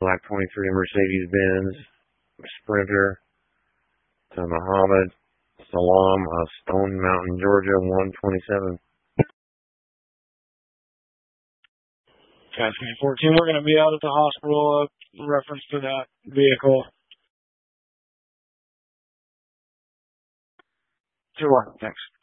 black 23 Mercedes-Benz Sprinter to Muhammad Salam of Stone Mountain, Georgia, 127. Okay, 14, we're going to be out at the hospital in reference to that vehicle. 2-1, thanks.